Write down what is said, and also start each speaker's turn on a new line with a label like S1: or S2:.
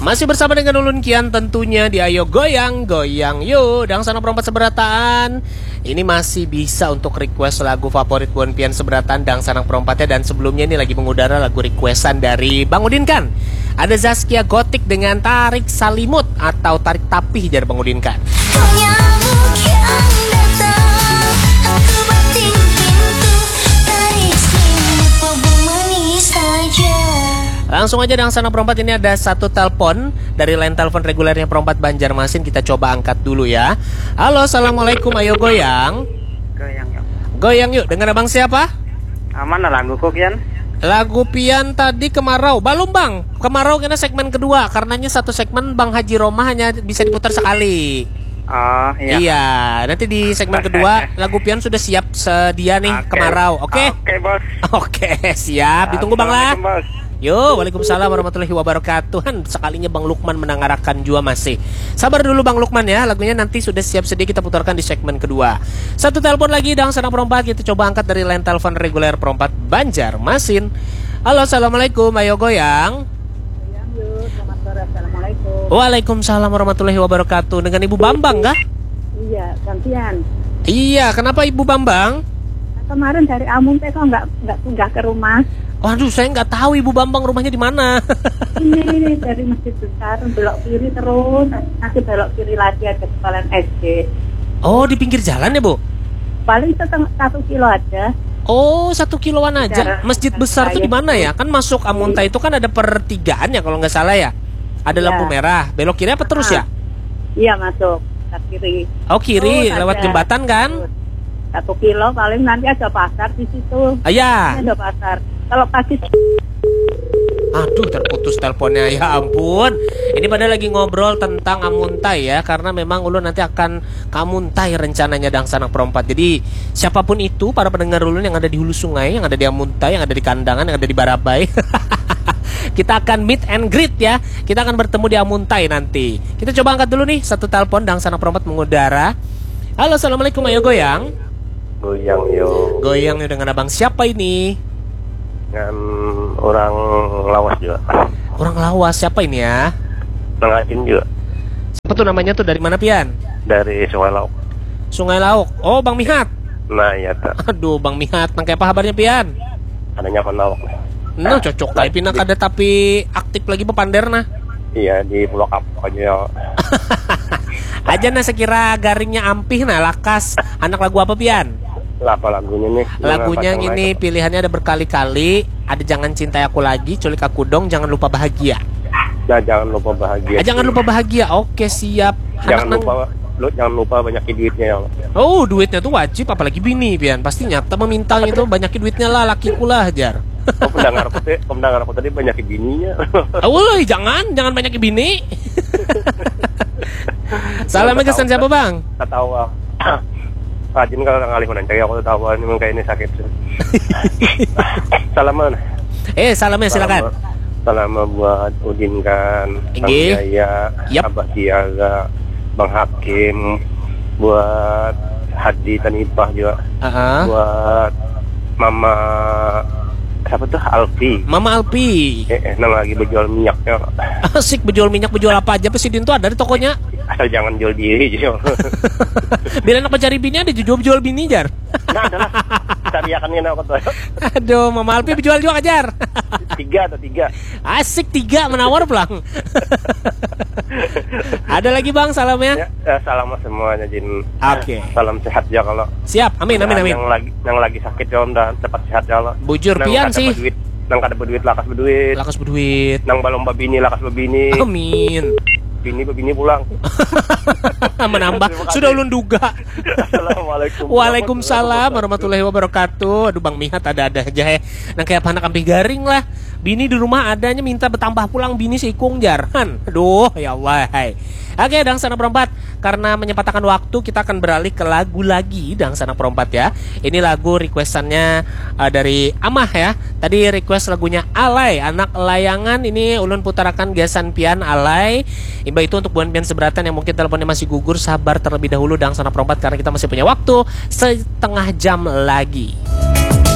S1: Masih bersama dengan Ulun Kian tentunya di Ayo Goyang, Goyang Yuk. Dan sana perempat seberataan, ini masih bisa untuk request lagu favorit Buan Pian seberatan dan sanang perompatnya. Dan sebelumnya ini lagi mengudara lagu requestan dari Bang Udin kan. Ada Zaskia Gotik dengan Tarik Salimut atau Tarik Tapih dari Bang Udin kan. Langsung aja dengan sana perempat, ini ada satu telepon dari line telepon regulernya perempat Banjarmasin. Kita coba angkat dulu ya. Halo, assalamualaikum, ayo goyang.
S2: Goyang yuk.
S1: Goyang yuk, dengan abang siapa?
S2: Aman lah lagu kok Kian.
S1: Lagu Pian tadi Kemarau. Balum bang, Kemarau kena segmen kedua. Karenanya satu segmen Bang Haji Roma hanya bisa diputar sekali.
S2: Oh iya.
S1: Iya, nanti di segmen kedua lagu Pian sudah siap sedia nih, Kemarau. Oke?
S2: Oke bos.
S1: Oke, siap. Ditunggu bang lah.
S2: Bos.
S1: Yo, waalaikumsalam warahmatullahi wabarakatuh. Sekalinya Bang Lukman mendengarkan juga masih. Sabar dulu Bang Lukman ya, lagunya nanti sudah siap sedia kita putarkan di segmen kedua. Satu telepon lagi dan senang perompat, kita coba angkat dari line telepon reguler perompat Banjarmasin. Halo, assalamualaikum, ayo goyang.
S2: Goyang yuk, selamat sore, assalamualaikum.
S1: Waalaikumsalam warahmatullahi wabarakatuh. Dengan Ibu Bambang kah?
S2: Iya, gantian.
S1: Iya, kenapa Ibu Bambang?
S2: Kemarin dari Amun kok nggak singgah ke rumah.
S1: Waduh, saya nggak tahu Ibu Bambang rumahnya di mana.
S2: Ini dari Masjid Besar belok kiri terus, nanti belok kiri lagi ada sekolahan SD.
S1: Oh, di pinggir jalan ya Bu?
S2: Paling 1 kilo aja.
S1: Oh, 1 kiloan aja.
S2: Jarak
S1: Masjid besar tuh di mana ya? Kan masuk Amunta itu kan ada pertigaan ya kalau nggak salah ya. Ada lampu merah. Belok kiri apa terus ya?
S2: Iya masuk ke kiri.
S1: Oh kiri, lewat jembatan kan?
S2: 1 kilo paling nanti ada pasar di situ.
S1: Iya.
S2: Ada pasar. Kalau pagi.
S1: Aduh, terputus teleponnya, ya ampun. Ini pada lagi ngobrol tentang Amuntai ya, karena memang Ulun nanti akan ke Amuntai rencananya dan sanak perompat. Jadi siapapun itu para pendengar Ulun yang ada di hulu sungai, yang ada di Amuntai, yang ada di Kandangan, yang ada di Barabai, kita akan meet and greet ya. Kita akan bertemu di Amuntai nanti. Kita coba angkat dulu nih satu telepon dan sanak perompat mengudara. Halo, assalamualaikum, ayo goyang.
S3: Goyang yuk.
S1: Goyang yuk, dengan abang siapa ini?
S3: Dengan orang lawas juga.
S1: Orang lawas, siapa ini ya?
S3: Nangajin juga.
S1: Siapa tuh namanya tuh, dari mana Pian?
S3: Dari Sungai Lauk.
S1: Sungai Lauk. Oh, Bang Mihat.
S3: Nah iya tak.
S1: Aduh, Bang Mihat, nang kayak apa kabarnya Pian?
S3: Adanya Lauk.
S1: Nah, cocok kayak pinak ada tapi aktif lagi pepander nah.
S3: Iya di Pulau Kapuk aja.
S1: Aja nah sekira garingnya ampih nah lakas. Anak lagu apa Pian?
S3: Apa lagunya nih?
S1: Lagunya ini pilihannya ada berkali-kali. Ada Jangan Cintai Aku Lagi, Culik Aku Dong, Jangan Lupa Bahagia.
S3: Nah jangan lupa bahagia.
S1: Jangan lupa bahagia. Oke, siap.
S3: Jangan lupa banyakin duitnya ya.
S1: Oh, duitnya tuh wajib, apalagi bini Pian. Pasti nyata memintang itu banyakin duitnya lah, lakiku lah Jar.
S3: Oh, pendengar aku tadi banyakin bininya.
S1: Oh, jangan banyakin bini. Salam kesan siapa Bang?
S3: Ketawa. Rajin kalau ngalih nanti aku tahu ini kayak ini sakit. Salaman.
S1: Salamnya silakan.
S3: Salam buat Udin kan, Bang Jaya, Abah Tiaga, Bang Hakim, buat Hadi Tanipah juga, buat Mama siapa tuh Alfi.
S1: Mama Alfi.
S3: Nang lagi berjual minyaknya.
S1: Asik, berjual minyak, berjual apa aja Presiden tuh ada di tokonya.
S3: Asal jangan jual diri aja.
S1: Bila nak mencari bini ada jual bini Jar.
S3: Nah adalah cariakan aku tuh.
S1: Aduh, Mama Alfi berjual juga Jar.
S3: 3.
S1: Asik 3 menawar pulang. Ada lagi Bang salamnya?
S3: Ya, salam semuanya Jin.
S1: Oke.
S3: Salam sehat ya kalau.
S1: Siap, amin.
S3: Yang lagi sakit ya udah cepat sehat ya Allah.
S1: Bujur pian sih.
S3: Nang kada berduit lakas berduit. Nang balom babini lakas babini.
S1: Amin.
S3: Bini pulang.
S1: Menambah sudah ulun duga.
S3: Assalamualaikum.
S1: Waalaikumsalam warahmatullahi wabarakatuh. Aduh Bang Mihat ada aja ya. Nang kayak panak ampih garing lah. Bini di rumah adanya minta bertambah pulang bini seikung jarhan. Aduh ya Allah. Oke, Dang Sanak Perompat, karena menyempatkan waktu kita akan beralih ke lagu lagi Dang Sanak Perompat ya. Ini lagu requestannya dari Amah ya. Tadi request lagunya Alay, Anak Layangan. Ini ulun putarakan Gesan Pian Alay. Iba itu untuk Buan Pian seberatan yang mungkin teleponnya masih gugur. Sabar terlebih dahulu Dang Sanak Perompat karena kita masih punya waktu setengah jam lagi.